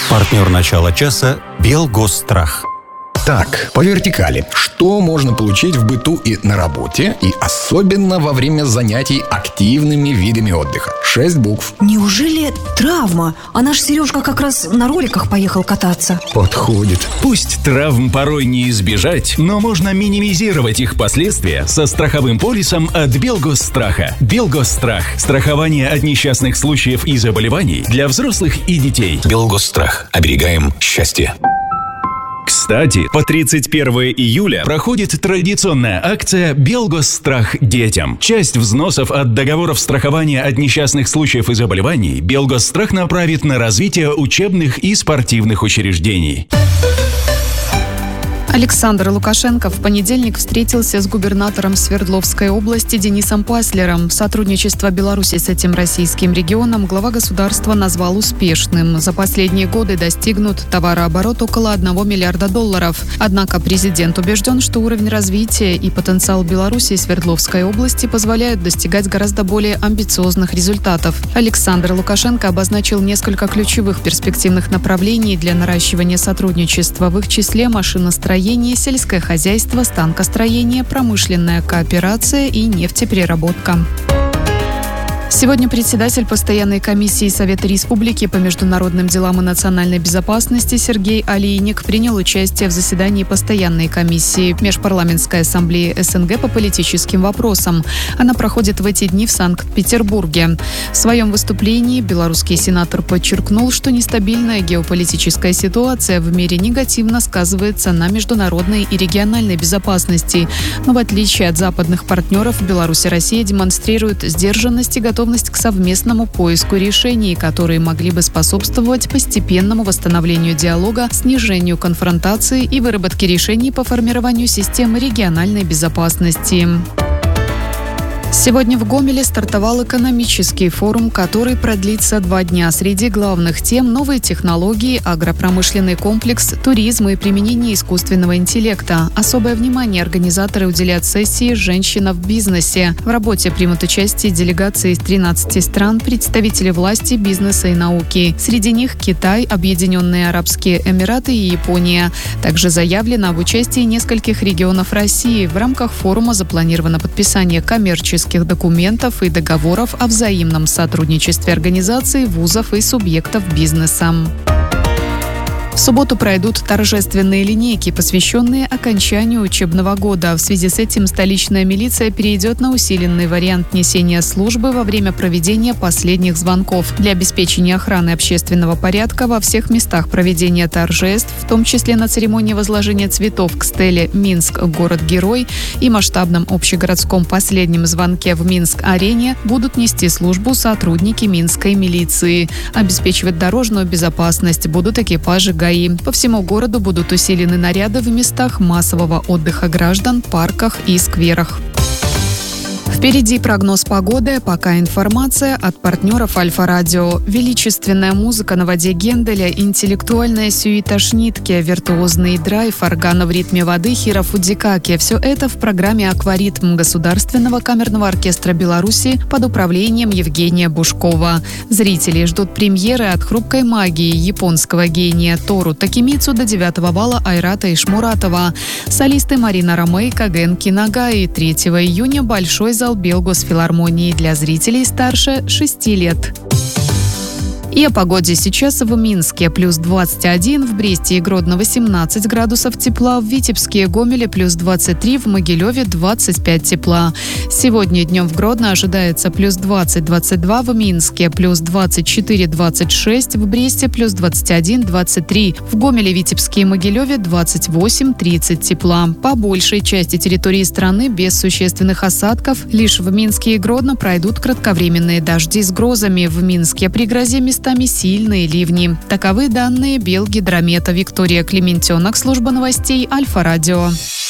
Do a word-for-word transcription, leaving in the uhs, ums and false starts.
Партнер начала часа «Белгосстрах». Так, по вертикали. Что можно получить в быту и на работе, и особенно во время занятий активными видами отдыха? Шесть букв. Неужели травма? А наш Сережка как раз на роликах поехал кататься. Подходит. Пусть травм порой не избежать, но можно минимизировать их последствия со страховым полисом от Белгосстрах. Белгосстрах. Страхование от несчастных случаев и заболеваний для взрослых и детей. Белгосстрах. Оберегаем счастье. Кстати, по тридцать первое июля проходит традиционная акция «Белгосстрах детям». Часть взносов от договоров страхования от несчастных случаев и заболеваний Белгосстрах направит на развитие учебных и спортивных учреждений. Александр Лукашенко в понедельник встретился с губернатором Свердловской области Денисом Паслером. Сотрудничество Беларуси с этим российским регионом глава государства назвал успешным. За последние годы достигнут товарооборот около одного миллиарда долларов. Однако президент убежден, что уровень развития и потенциал Беларуси и Свердловской области позволяют достигать гораздо более амбициозных результатов. Александр Лукашенко обозначил несколько ключевых перспективных направлений для наращивания сотрудничества, в их числе машиностроение, сельское хозяйство, станкостроение, промышленная кооперация и нефтепереработка. Сегодня председатель постоянной комиссии Совета Республики по международным делам и национальной безопасности Сергей Алейник принял участие в заседании постоянной комиссии Межпарламентской ассамблеи СНГ по политическим вопросам. Она проходит в эти дни в Санкт-Петербурге. В своем выступлении белорусский сенатор подчеркнул, что нестабильная геополитическая ситуация в мире негативно сказывается на международной и региональной безопасности. Но в отличие от западных партнеров, Беларусь и Россия демонстрируют сдержанность и готовность готовность к совместному поиску решений, которые могли бы способствовать постепенному восстановлению диалога, снижению конфронтации и выработке решений по формированию системы региональной безопасности. Сегодня в Гомеле стартовал экономический форум, который продлится два дня. Среди главных тем – новые технологии, агропромышленный комплекс, туризм и применение искусственного интеллекта. Особое внимание организаторы уделят сессии «Женщина в бизнесе». В работе примут участие делегации из тринадцати стран, представители власти, бизнеса и науки. Среди них Китай, Объединенные Арабские Эмираты и Япония. Также заявлено об участии нескольких регионов России. В рамках форума запланировано подписание коммерческих документов и договоров о взаимном сотрудничестве организаций, вузов и субъектов бизнеса. В субботу пройдут торжественные линейки, посвященные окончанию учебного года. В связи с этим столичная милиция перейдет на усиленный вариант несения службы во время проведения последних звонков. Для обеспечения охраны общественного порядка во всех местах проведения торжеств, в том числе на церемонии возложения цветов к стеле «Минск. Город-герой» и масштабном общегородском последнем звонке в Минск-арене, будут нести службу сотрудники минской милиции. Обеспечивать дорожную безопасность будут экипажи ГАИ. По всему городу будут усилены наряды в местах массового отдыха граждан, парках и скверах. Впереди прогноз погоды, пока информация от партнеров Альфа-Радио. Величественная музыка на воде Генделя, интеллектуальная сюита Шнитке, виртуозный драйв, органа в ритме воды Хиро Фудзикаки. Все это в программе «Акваритм» Государственного камерного оркестра Беларуси под управлением Евгения Бушкова. Зрители ждут премьеры от хрупкой магии японского гения Тору Такемицу до девятого балла Айрата Ишмуратова. Солисты Марина Ромейко, Генки Нагаи. третьего июня большой зал Белгосфилармонии для зрителей старше шести лет. И о погоде сейчас в Минске плюс двадцать один, в Бресте и Гродно восемнадцать градусов тепла, в Витебске и Гомеле плюс двадцать три, в Могилеве двадцать пять тепла. Сегодня днем в Гродно ожидается плюс двадцать двадцать два, в Минске плюс двадцать четыре двадцать шесть, в Бресте плюс двадцать один двадцать три, в Гомеле, Витебске и Могилеве двадцать восемь тридцать тепла. По большей части территории страны без существенных осадков, лишь в Минске и Гродно пройдут кратковременные дожди с грозами. В Минске при грозе местами сильные ливни. Таковы данные Белгидромета. Виктория Клементенок, служба новостей Альфа-Радио.